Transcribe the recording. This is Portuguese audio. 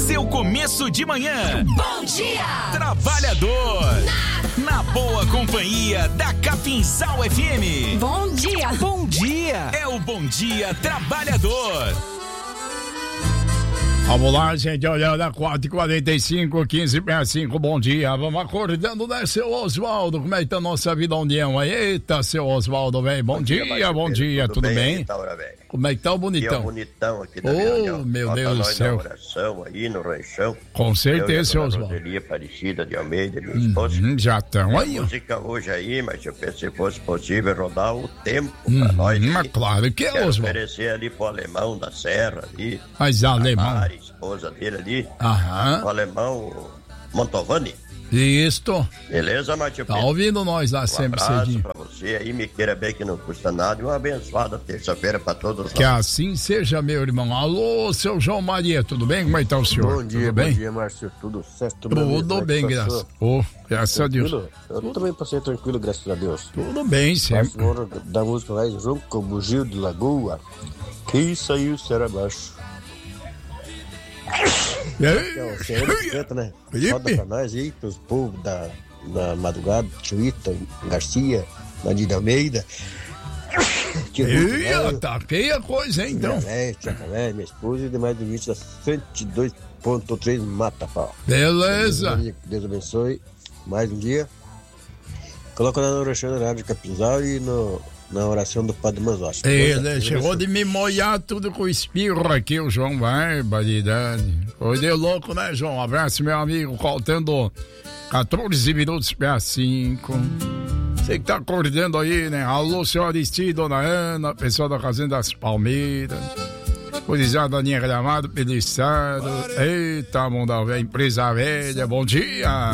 seu começo de manhã. Bom dia, trabalhador. Na boa companhia da Capinzal FM. Bom dia. Bom dia. É o Bom Dia Trabalhador. Vamos lá, gente, olhando a 4h45, 15h65, bom dia. Vamos acordando, né, seu Oswaldo? Como é que tá a nossa vida união aí? Eita, seu Oswaldo, velho. Bom dia, bom dia, tudo bem? Taura, como é que tá o bonitão? O bonitão aqui da minha união. Meu Deus do céu. Oração aí no ranchão. Com certeza, seu Oswaldo. Roselia Aparecida de Almeida, minha esposa. Já estão aí. A música hoje aí, mas eu pensei se fosse possível rodar o tempo pra nós. Mas claro que é, Quero Oswaldo. oferecer ali pro alemão da Serra ali. Mas alemão. A esposa dele ali. Aham. O alemão Montovani. Isto. Beleza, Matheus? Tá ouvindo nós lá sempre cedinho. Pra você aí, me queira bem que não custa nada. E uma abençoada terça-feira pra todos. Que assim seja, meu irmão. Alô, seu João Maria, tudo bem? Como é que tá o senhor? Bom dia, tudo bem? Bom dia, Márcio. Tudo certo? Tudo bem, graças. Graças a Deus. Eu também passei tranquilo, graças a Deus. Tudo bem, sempre. Da música mais ronco, bugio de lagoa, que saiu será abaixo. É o senhor que canta, né? Roda pra nós aí, pros povos da madrugada, Chuita, Garcia, Nadida Almeida. Tá feia coisa, hein, então? Tia minha esposa e demais do vídeo da 102.3 Mata Pau. Beleza. Deus abençoe. Mais um dia. Coloca na oração da Rádio Capinzal e na oração do Padre Manzotti. Ele chegou de me molhar tudo com espirro aqui, o João. Barbaridade. Foi de louco, né, João? Um abraço, meu amigo. Faltando 14 minutos para 5. Você que tá acordando aí, né? Alô, senhor Aristides, dona Ana, pessoal da Fazenda das Palmeiras. Gurizada Aninha Gramado, Peliçado. Eita, mundo velho, empresa velha. Bom dia.